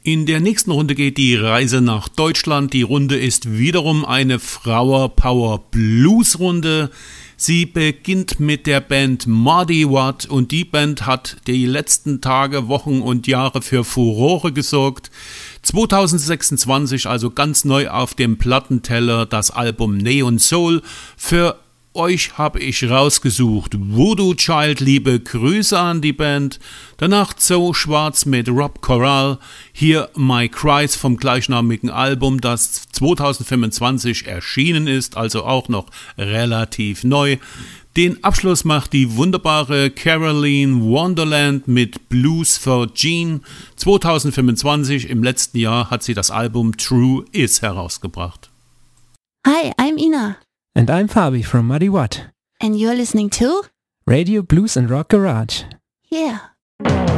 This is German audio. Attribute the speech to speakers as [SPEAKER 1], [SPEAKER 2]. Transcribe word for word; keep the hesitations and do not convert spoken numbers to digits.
[SPEAKER 1] In der nächsten Runde geht die Reise nach Deutschland. Die Runde ist wiederum eine Flower Power Blues Runde. Sie beginnt mit der Band Muddy Watt und die Band hat die letzten Tage, Wochen und Jahre für Furore gesorgt. zwanzig sechsundzwanzig, also ganz neu auf dem Plattenteller, das Album Neon Soul. Für euch habe ich rausgesucht Voodoo Child, liebe Grüße an die Band. Danach Zoe Schwarz mit Rob Corral. Hier My Cries vom gleichnamigen Album, das zwanzig fünfundzwanzig erschienen ist, also auch noch relativ neu. Den Abschluss macht die wunderbare Caroline Wonderland mit Blues for Jean. zwanzig fünfundzwanzig, im letzten Jahr, hat sie das Album True Is herausgebracht.
[SPEAKER 2] Hi, I'm Ina.
[SPEAKER 3] And I'm Fabi from Muddy Watt.
[SPEAKER 2] And you're listening to
[SPEAKER 3] Radio Blues and Rock Garage.
[SPEAKER 2] Yeah.